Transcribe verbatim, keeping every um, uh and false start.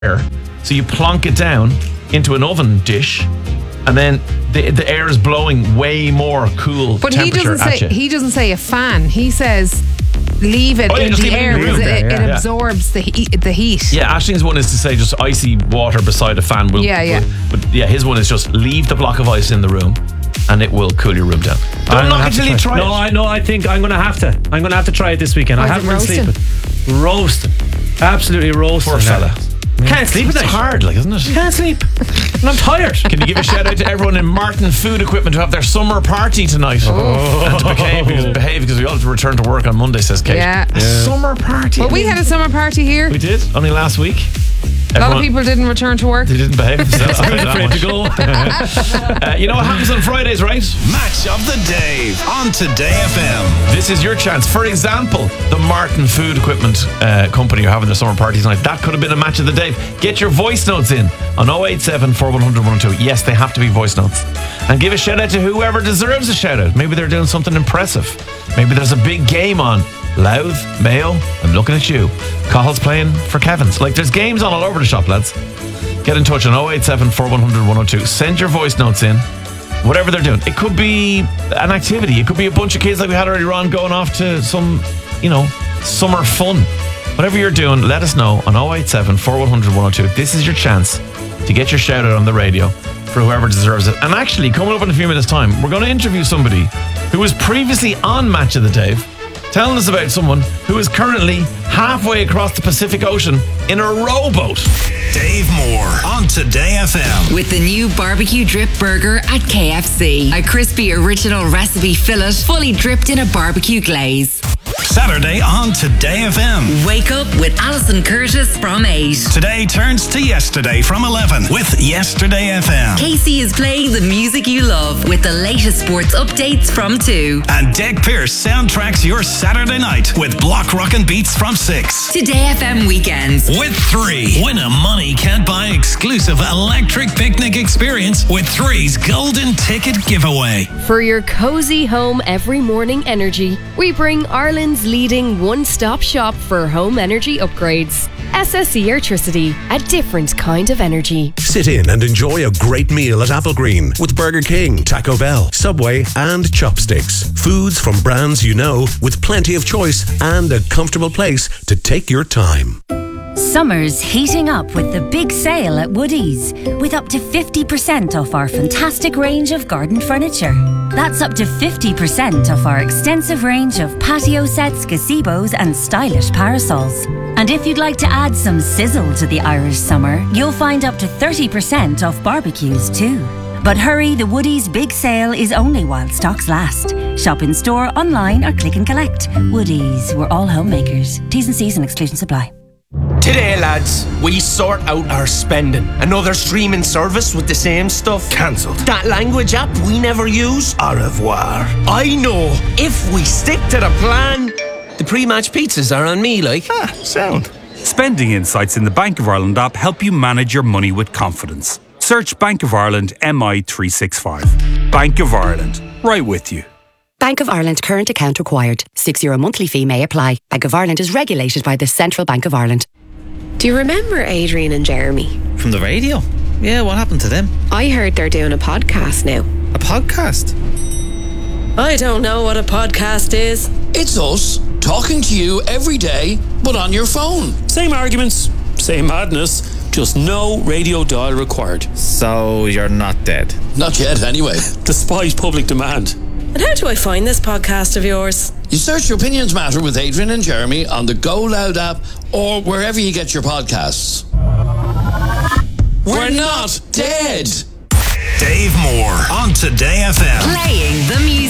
air. So you plonk it down into an oven dish, and then the, the air is blowing way more cool But he temperature doesn't at say you. he doesn't say a fan. He says leave it Oh, yeah, in just the leave it in air the because room. it, it Yeah. absorbs the heat. The heat. Yeah, Ashling's one is to say just icy water beside a fan will. Yeah, yeah. will- but yeah, his one is just leave the block of ice in the room, and it will cool your room down. I'm Don't gonna knock have it to till you try no, it. I no, I think I'm going to have to. I'm going to have to try it this weekend. Why I is it haven't been roasting? sleeping. Roasting. Absolutely roasting. Poor fella. Can't sleep at It's night. hard, like, isn't it? Can't sleep. And I'm tired. Can you give a shout out to everyone in Martin Food Equipment who have their summer party tonight? Oh. And to behave because, behave because we all have to return to work on Monday, says Kate. Yeah. A summer party. Well, we had a summer party here. We did, only last week. A lot of Everyone- people didn't return to work. They didn't behave themselves. I was afraid to go. Uh, you know what happens on Fridays, right? Match of the Day on Today F M. This is your chance. For example, the Martin Food Equipment uh, Company are having their summer party tonight. That could have been a match of the day. Get your voice notes in on oh eight seven, four one hundred, one oh two. Yes, they have to be voice notes. And give a shout out to whoever deserves a shout out. Maybe they're doing something impressive. Maybe there's a big game on. Louth, Mayo, I'm looking at you. Cahill's playing for Kevin's. Like, there's games on all over the shop, lads. Get in touch on oh eight seven, four one hundred, one oh two. Send your voice notes in. Whatever they're doing. It could be an activity. It could be a bunch of kids like we had earlier on going off to some, you know, summer fun. Whatever you're doing, let us know on oh eight seven, four one hundred, one oh two. This is your chance to get your shout out on the radio for whoever deserves it. And actually, coming up in a few minutes' time, we're going to interview somebody who was previously on Match of the Dave, telling us about someone who is currently halfway across the Pacific Ocean in a rowboat. Dave Moore on Today F M. With the new barbecue drip burger at K F C. A crispy original recipe fillet fully dripped in a barbecue glaze. Saturday on Today F M. Wake up with Alison Curtis from eight. Today turns to yesterday from eleven with Yesterday F M. Casey is playing the music you love with the latest sports updates from two. And Deg Pierce soundtracks your Saturday night with Block Rockin' Beats from six. Today F M weekends. With three. Win a money can't buy exclusive electric picnic experience with three's golden ticket giveaway. For your cozy home every morning energy, we bring Ireland's leading one-stop shop for home energy upgrades. S S E Airtricity, a different kind of energy. Sit in and enjoy a great meal at Applegreen with Burger King, Taco Bell, Subway and Chopsticks. Foods from brands you know with plenty of choice and a comfortable place to take your time. Summer's heating up with the big sale at Woodies, with up to fifty percent off our fantastic range of garden furniture. That's up to fifty percent off our extensive range of patio sets, gazebos and stylish parasols. And if you'd like to add some sizzle to the Irish summer, you'll find up to thirty percent off barbecues too. But hurry, the Woodies big sale is only while stocks last. Shop in store, online or click and collect. Woodies, we're all homemakers. T's and C's and exclusions apply. Today, lads, we sort out our spending. Another streaming service with the same stuff cancelled. That language app we never use, au revoir. I know, if we stick to the plan, the pre-match pizzas are on me, like. Ah, sound. Spending insights in the Bank of Ireland app help you manage your money with confidence. Search Bank of Ireland M I three sixty-five. Bank of Ireland, right with you. Bank of Ireland current account required. six euro monthly fee may apply. Bank of Ireland is regulated by the Central Bank of Ireland. Do you remember Adrian and Jeremy? From the radio? Yeah, what happened to them? I heard they're doing a podcast now. A podcast? I don't know what a podcast is. It's us, talking to you every day, but on your phone. Same arguments, same madness, just no radio dial required. So you're not dead? Not yet, anyway. Despite public demand. And how do I find this podcast of yours? You search Your Opinions Matter with Adrian and Jeremy on the Go Loud app or wherever you get your podcasts. We're not dead! Dave Moore on Today F M. Playing the music